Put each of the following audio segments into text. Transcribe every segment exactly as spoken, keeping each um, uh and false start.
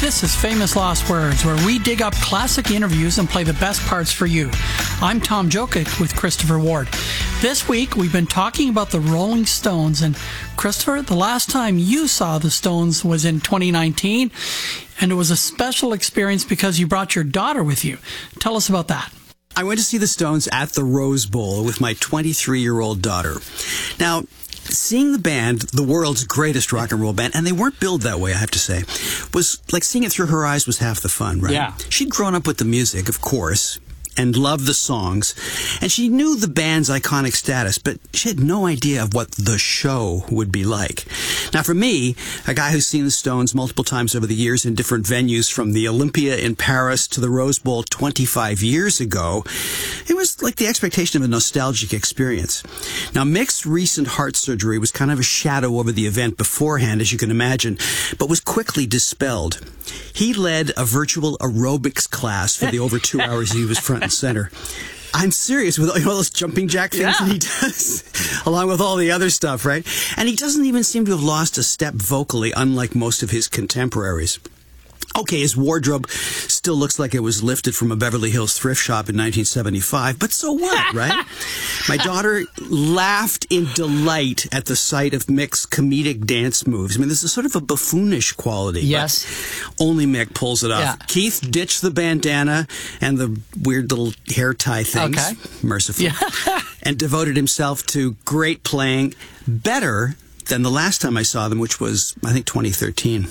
This is Famous Lost Words, where we dig up classic interviews and play the best parts for you. I'm Tom Jokic with Christopher Ward. This week, we've been talking about the Rolling Stones. And Christopher, the last time you saw the Stones was in twenty nineteen, and it was a special experience because you brought your daughter with you. Tell us about that. I went to see the Stones at the Rose Bowl with my twenty-three-year-old daughter. Now, seeing the band, the world's greatest rock and roll band, and they weren't billed that way, I have to say, was like seeing it through her eyes was half the fun, right? Yeah. She'd grown up with the music, of course, and loved the songs, and she knew the band's iconic status, but she had no idea of what the show would be like. Now, for me, a guy who's seen the Stones multiple times over the years in different venues, from the Olympia in Paris to the Rose Bowl twenty-five years ago, it was like the expectation of a nostalgic experience. Now, Mick's recent heart surgery was kind of a shadow over the event beforehand, as you can imagine, but was quickly dispelled. He led a virtual aerobics class for the over two hours he was front and center. I'm serious, with all those jumping jack things Yeah. that he does, along with all the other stuff, right? And he doesn't even seem to have lost a step vocally, unlike most of his contemporaries. Okay, his wardrobe still looks like it was lifted from a Beverly Hills thrift shop in nineteen seventy-five, but so what, right? My daughter laughed in delight at the sight of Mick's comedic dance moves. I mean, there's a sort of a buffoonish quality. Yes. But only Mick pulls it off. Yeah. Keith ditched the bandana and the weird little hair tie things, Okay. mercifully, Yeah. and devoted himself to great playing, better than the last time I saw them, which was, I think, twenty thirteen.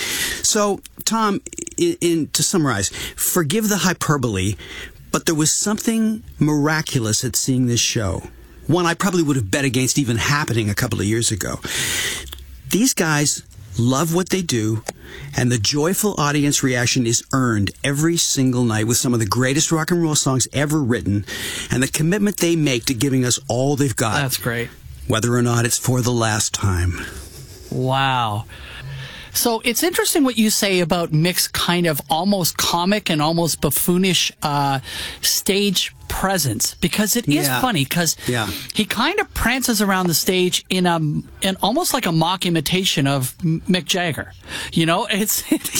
So, Tom, in, in, to summarize, forgive the hyperbole, but there was something miraculous at seeing this show. One I probably would have bet against even happening a couple of years ago. These guys love what they do, and the joyful audience reaction is earned every single night with some of the greatest rock and roll songs ever written, and the commitment they make to giving us all they've got, That's great. whether or not it's for the last time. Wow. So it's interesting what you say about Mick's kind of almost comic and almost buffoonish uh, stage presence, because it is Yeah. funny, because Yeah. he kind of prances around the stage in a in almost like a mock imitation of M- Mick Jagger. You know, it's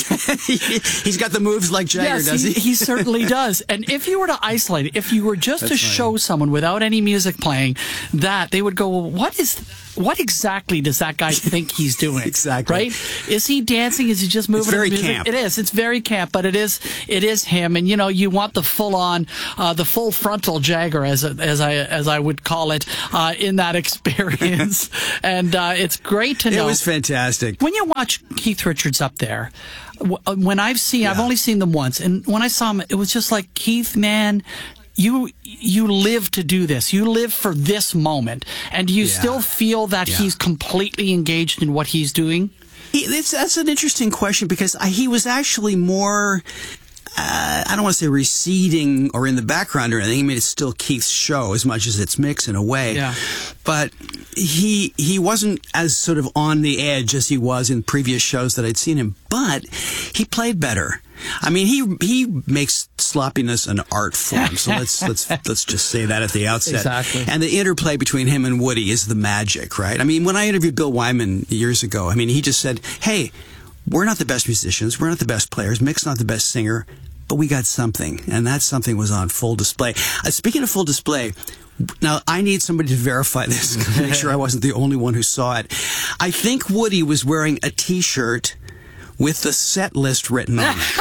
He's got the moves like Jagger, yes, does he? he certainly does. And if you were to isolate it, if you were just That's to funny. show someone without any music playing that, they would go, well, what is, what exactly does that guy think he's doing? Exactly. Right? Is he dancing? Is he just moving? very to music? camp. It is. It's very camp, but it is, it is him. And you know, you want the full on, uh, the full frontal Jagger, as as I as I would call it, uh, in that experience. And uh, it's great to It know. was fantastic. When you watch Keith Richards up there, w- uh, when I've seen, I've Yeah. only seen them once, and when I saw him, it was just like, Keith, man, you you live to do this. You live for this moment, and do you Yeah. still feel that Yeah. he's completely engaged in what he's doing? He, it's, that's an interesting question, because I, he was actually more, uh, I don't want to say receding or in the background or anything. I mean, it's still Keith's show as much as it's Mick's in a way. Yeah. But he he wasn't as sort of on the edge as he was in previous shows that I'd seen him. But he played better. I mean, he he makes sloppiness an art form. So let's let's let's just say that at the outset. Exactly. And the interplay between him and Woody is the magic, right? I mean, when I interviewed Bill Wyman years ago, I mean, he just said, "Hey, we're not the best musicians, we're not the best players, Mick's not the best singer, but we got something," and that something was on full display. Uh, speaking of full display, now I need somebody to verify this, to make sure I wasn't the only one who saw it. I think Woody was wearing a T-shirt with the set list written on it.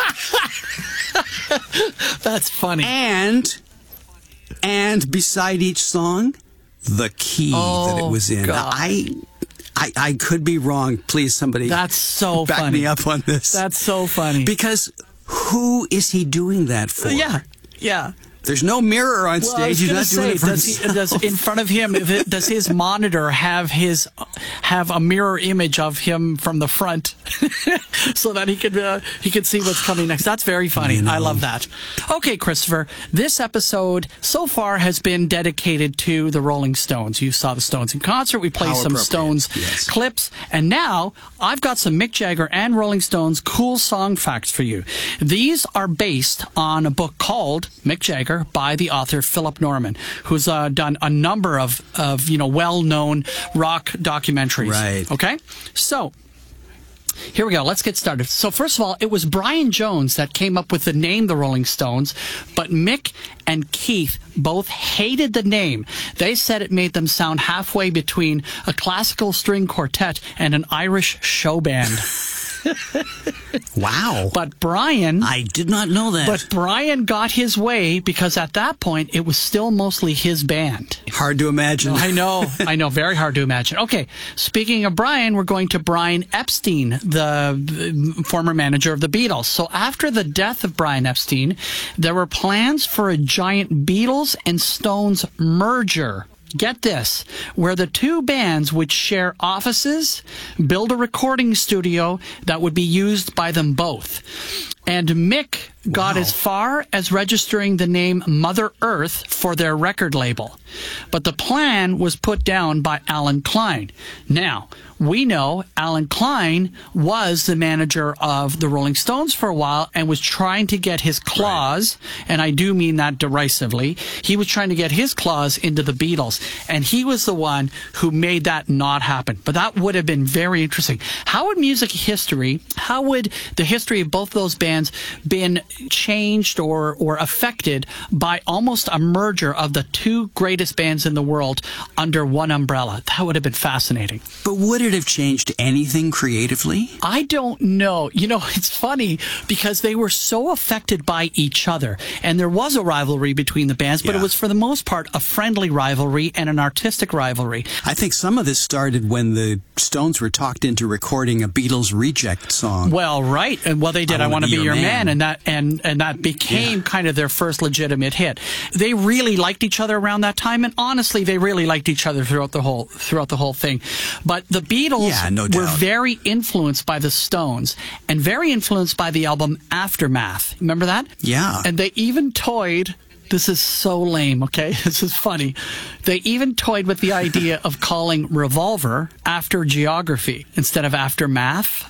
That's funny. And, and beside each song, the key that it Oh, was in. God. I, I, I could be wrong. Please, somebody That's so back funny. me up on this. That's so funny. Because who is he doing that for? yeah, yeah. There's no mirror on Well, I was stage. He's gonna not doing say, it for does, he, himself. does in front of him? If it, does his monitor have his have a mirror image of him from the front, so that he could uh, he could see what's coming next? That's very funny. You know. I love that. Okay, Christopher, this episode so far has been dedicated to the Rolling Stones. You saw the Stones in concert. We played How some appropriate. Stones Yes. clips, and now I've got some Mick Jagger and Rolling Stones cool song facts for you. These are based on a book called Mick Jagger by the author Philip Norman, who's uh, done a number of, of you know well-known rock documentaries. Right. Okay? So, Here we go. Let's get started. So first of all, it was Brian Jones that came up with the name The Rolling Stones, but Mick and Keith both hated the name. They said it made them sound halfway between a classical string quartet and an Irish show band. Wow. But Brian... I did not know that. But Brian got his way because at that point, it was still mostly his band. Hard to imagine. I know. I know. Very hard to imagine. Okay. Speaking of Brian, we're going to Brian Epstein, the former manager of the Beatles. So after the death of Brian Epstein, there were plans for a giant Beatles and Stones merger. Get this, where the two bands would share offices, build a recording studio that would be used by them both. And Mick got Wow. as far as registering the name Mother Earth for their record label. But the plan was put down by Alan Klein. Now, we know Alan Klein was the manager of the Rolling Stones for a while and was trying to get his claws, right. And I do mean that derisively, he was trying to get his claws into the Beatles. And he was the one who made that not happen. But that would have been very interesting. How would music history, how would the history of both those bands been changed or, or affected by almost a merger of the two greatest bands in the world under one umbrella? That would have been fascinating. But would it have changed anything creatively? I don't know. You know, it's funny because they were so affected by each other. And there was a rivalry between the bands, but Yeah. it was for the most part a friendly rivalry and an artistic rivalry. I think some of this started when the Stones were talked into recording a Beatles reject song. Well, right. And well, they did I, I Want to Be Your Man. Man. And that and, and that became Yeah. kind of their first legitimate hit. They really liked each other around that time. And honestly, they really liked each other throughout the whole throughout the whole thing. But the Beatles Yeah, no were doubt. very influenced by the Stones and very influenced by the album Aftermath. Remember that? Yeah. And they even toyed... This is so lame, okay? This is funny. They even toyed with the idea of calling Revolver after geography instead of after math.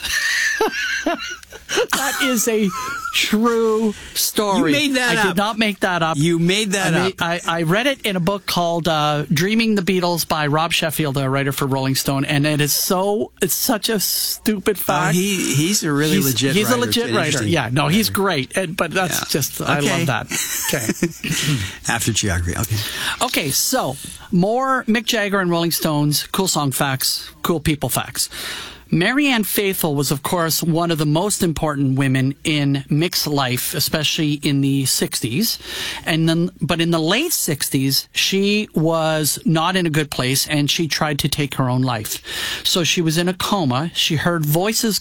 That is a true story. You made that I up. did not make that up. You made that I up. made- I, I read it in a book called uh, Dreaming the Beatles by Rob Sheffield, a writer for Rolling Stone, and it is so, it's such a stupid Uh, fact. he he's a really he's, legit He's writer. a legit It's writer. interesting. Yeah, no, he's Whatever. great. And, but that's Yeah. just, I Okay. love that. Okay. After geography. Okay. Okay, so more Mick Jagger and Rolling Stones, cool song facts, cool people facts. Marianne Faithfull was, of course, one of the most important women in Mick's life, especially in the sixties. And then, but in the late sixties, she was not in a good place and she tried to take her own life. So she was in a coma. She heard voices